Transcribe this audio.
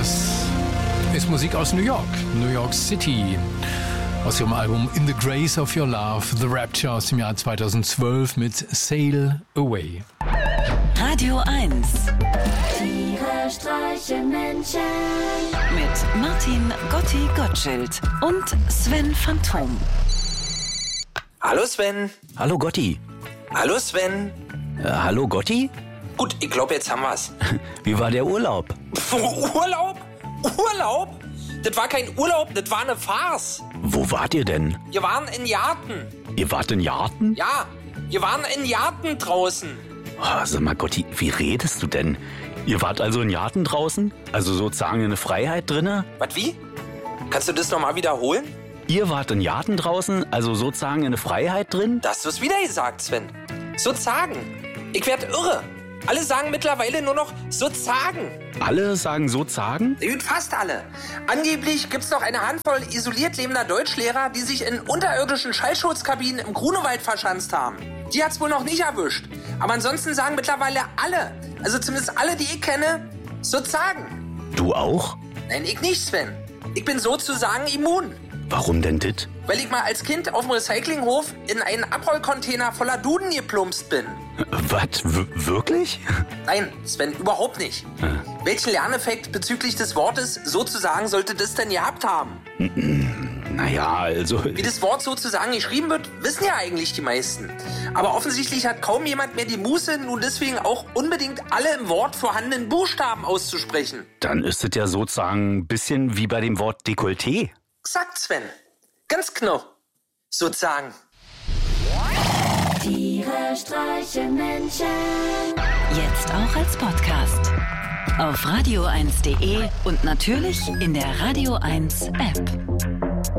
Das ist Musik aus New York, New York City. Aus ihrem Album In the Grace of Your Love, The Rapture aus dem Jahr 2012 mit Sail Away. Radio 1. Tiere streichen Menschen. Mit Martin Gotti Gottschild und Sven Phantom. Hallo Sven. Hallo Gotti. Hallo Sven. Hallo Gotti? Gut, ich glaube, jetzt haben wir's. Wie war der Urlaub? Urlaub? Urlaub? Das war kein Urlaub, das war eine Farce. Wo wart ihr denn? Wir waren in Jarten. Ihr wart in Jarten? Ja, wir waren in Jarten draußen. Oh, sag mal Gotti, wie redest du denn? Ihr wart also in Jarten draußen? Also sozusagen in der Freiheit drinne? Was, wie? Kannst du das nochmal wiederholen? Ihr wart in Jarten draußen, also sozusagen in der Freiheit drin? Da hast du es wieder gesagt, Sven. Sozusagen. Ich werd irre. Alle sagen mittlerweile nur noch sozusagen. Alle sagen sozusagen? Gut, fast alle. Angeblich gibt's noch eine Handvoll isoliert lebender Deutschlehrer, die sich in unterirdischen Schallschutzkabinen im Grunewald verschanzt haben. Die hat's wohl noch nicht erwischt. Aber ansonsten sagen mittlerweile alle, also zumindest alle, die ich kenne, sozusagen. Du auch? Nein, ich nicht, Sven. Ich bin sozusagen immun. Warum denn dit? Weil ich mal als Kind auf dem Recyclinghof in einen Abrollcontainer voller Duden geplumpst bin. Was? Wirklich? Nein, Sven, überhaupt nicht. Welchen Lerneffekt bezüglich des Wortes sozusagen sollte das denn gehabt haben? Naja, also... Wie das Wort sozusagen geschrieben wird, wissen ja eigentlich die meisten. Aber offensichtlich hat kaum jemand mehr die Muße, nun deswegen auch unbedingt alle im Wort vorhandenen Buchstaben auszusprechen. Dann ist es ja sozusagen ein bisschen wie bei dem Wort Dekolleté. Exakt, Sven. Ganz genau. Sozusagen. Tiere streichen Menschen. Jetzt auch als Podcast. Auf radio1.de und natürlich in der Radio 1 App.